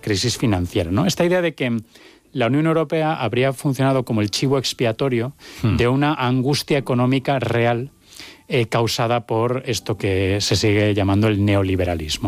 crisis financiera, ¿no? Esta idea de que la Unión Europea habría funcionado como el chivo expiatorio de una angustia económica real causada por esto que se sigue llamando el neoliberalismo.